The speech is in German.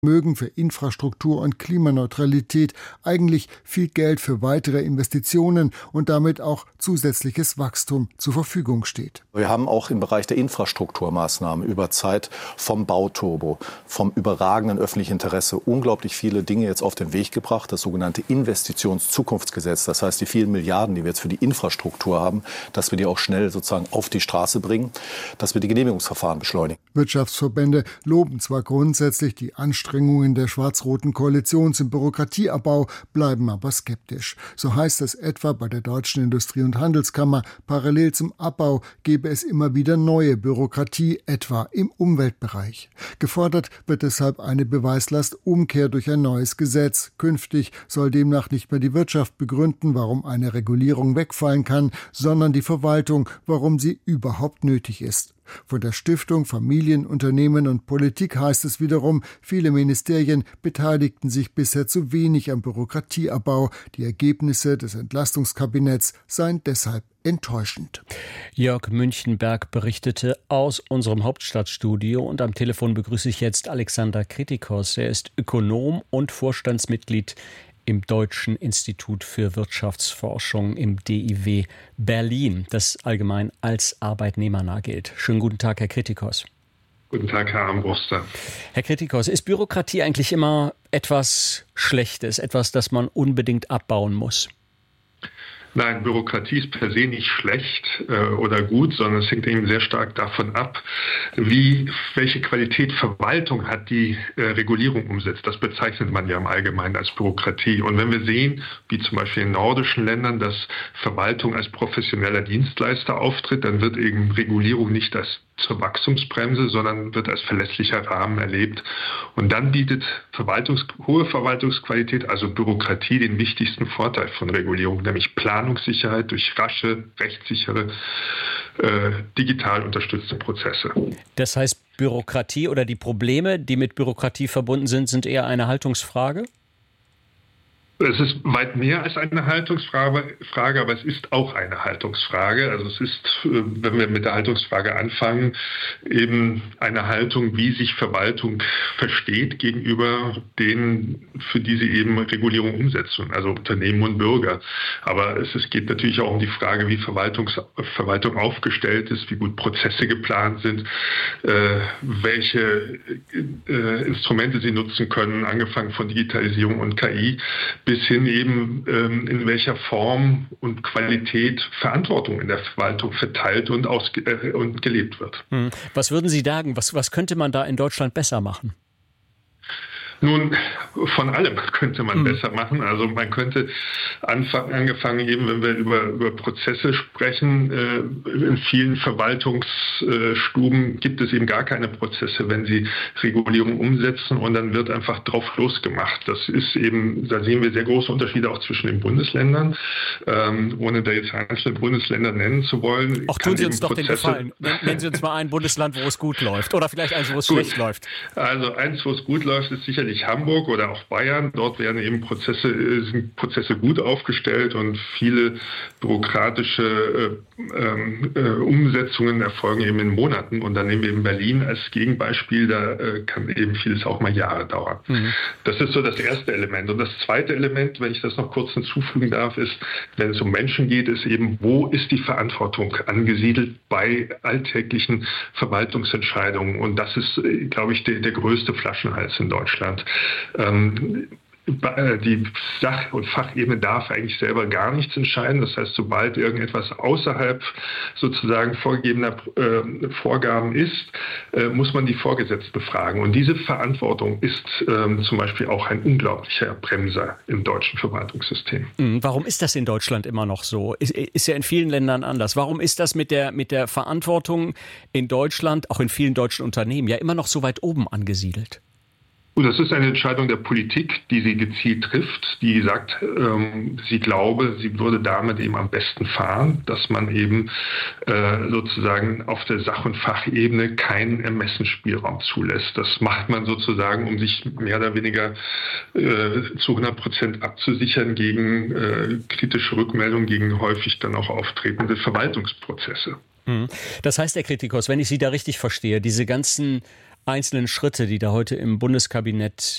Vermögen für Infrastruktur und Klimaneutralität, eigentlich viel Geld für weitere Investitionen und damit auch zusätzliches Wachstum zur Verfügung steht. Wir haben auch im Bereich der Infrastrukturmaßnahmen über Zeit vom Bauturbo, vom überragenden öffentlichen Interesse unglaublich viele Dinge jetzt auf den Weg gebracht. Das sogenannte Investitionszukunftsgesetz, das heißt die vielen Milliarden, die wir jetzt für die Infrastruktur haben, dass wir die auch schnell sozusagen auf die Straße bringen, dass wir die Genehmigungsverfahren beschleunigen. Wirtschaftsverbände loben zwar grundsätzlich die Anstrengungen der schwarz-roten Koalition zum Bürokratieabbau, bleiben aber skeptisch. So heißt es etwa bei der Deutschen Industrie- und Handelskammer, parallel zum Abbau gebe es immer wieder neue Bürokratie, etwa im Umweltbereich. Gefordert wird deshalb eine Beweislastumkehr durch ein neues Gesetz. Künftig soll demnach nicht mehr die Wirtschaft begründen, warum eine Regulierung wegfallen kann, sondern die Verwaltung, warum sie überhaupt nötig ist. Von der Stiftung Familien, Unternehmen und Politik heißt es wiederum, viele Ministerien beteiligten sich bisher zu wenig am Bürokratieabbau. Die Ergebnisse des Entlastungskabinetts seien deshalb enttäuschend. Jörg Münchenberg berichtete aus unserem Hauptstadtstudio und am Telefon begrüße ich jetzt Alexander Kritikos. Er ist Ökonom und Vorstandsmitglied im Deutschen Institut für Wirtschaftsforschung im DIW Berlin, das allgemein als arbeitnehmernah gilt. Schönen guten Tag, Herr Kritikos. Guten Tag, Herr Armbruster. Herr Kritikos, ist Bürokratie eigentlich immer etwas Schlechtes, etwas, das man unbedingt abbauen muss? Nein, Bürokratie ist per se nicht schlecht oder gut, sondern es hängt eben sehr stark davon ab, welche Qualität Verwaltung hat, die Regulierung umsetzt. Das bezeichnet man ja im Allgemeinen als Bürokratie. Und wenn wir sehen, wie zum Beispiel in nordischen Ländern, dass Verwaltung als professioneller Dienstleister auftritt, dann wird eben Regulierung nicht als zur Wachstumsbremse, sondern wird als verlässlicher Rahmen erlebt. Und dann bietet hohe Verwaltungsqualität, also Bürokratie, den wichtigsten Vorteil von Regulierung, nämlich Planungssicherheit durch rasche, rechtssichere, digital unterstützte Prozesse. Das heißt, Bürokratie oder die Probleme, die mit Bürokratie verbunden sind eher eine Haltungsfrage? Es ist weit mehr als eine Haltungsfrage, aber es ist auch eine Haltungsfrage. Also es ist, wenn wir mit der Haltungsfrage anfangen, eben eine Haltung, wie sich Verwaltung versteht gegenüber denen, für die sie eben Regulierung umsetzen, also Unternehmen und Bürger. Aber es geht natürlich auch um die Frage, wie Verwaltung aufgestellt ist, wie gut Prozesse geplant sind, welche Instrumente sie nutzen können, angefangen von Digitalisierung und KI, bis hin eben in welcher Form und Qualität Verantwortung in der Verwaltung verteilt und gelebt wird. Was würden Sie sagen, was könnte man da in Deutschland besser machen? Nun, von allem könnte man besser machen. Also man könnte angefangen eben, wenn wir über Prozesse sprechen, in vielen Verwaltungsstuben gibt es eben gar keine Prozesse, wenn sie Regulierung umsetzen und dann wird einfach drauf losgemacht. Das ist eben, da sehen wir sehr große Unterschiede auch zwischen den Bundesländern, ohne da jetzt einzelne Bundesländer nennen zu wollen. Auch tun Sie uns doch den Gefallen. Nennen Sie uns mal ein Bundesland, wo es gut läuft oder vielleicht eins, wo es schlecht läuft. Also eins, wo es gut läuft, ist sicherlich Hamburg oder auch Bayern. Dort werden eben Prozesse gut aufgestellt und viele bürokratische Umsetzungen erfolgen eben in Monaten. Und dann nehmen wir eben Berlin als Gegenbeispiel, da kann eben vieles auch mal Jahre dauern. Das ist so das erste Element. Und das zweite Element, wenn ich das noch kurz hinzufügen darf, ist, wenn es um Menschen geht, ist eben, wo ist die Verantwortung angesiedelt bei alltäglichen Verwaltungsentscheidungen? Und das ist, glaube ich, der größte Flaschenhals in Deutschland. Die Sach- und Fachebene darf eigentlich selber gar nichts entscheiden. Das heißt, sobald irgendetwas außerhalb sozusagen vorgegebener Vorgaben ist, muss man die Vorgesetzten befragen. Und diese Verantwortung ist zum Beispiel auch ein unglaublicher Bremser im deutschen Verwaltungssystem. Warum ist das in Deutschland immer noch so? Ist ja in vielen Ländern anders. Warum ist das mit der Verantwortung in Deutschland, auch in vielen deutschen Unternehmen, ja immer noch so weit oben angesiedelt? Und das ist eine Entscheidung der Politik, die sie gezielt trifft, die sagt, sie glaube, sie würde damit eben am besten fahren, dass man eben sozusagen auf der Sach- und Fachebene keinen Ermessensspielraum zulässt. Das macht man sozusagen, um sich mehr oder weniger zu 100% abzusichern gegen kritische Rückmeldungen, gegen häufig dann auch auftretende Verwaltungsprozesse. Das heißt, Herr Kritikos, wenn ich Sie da richtig verstehe, diese ganzen einzelnen Schritte, die da heute im Bundeskabinett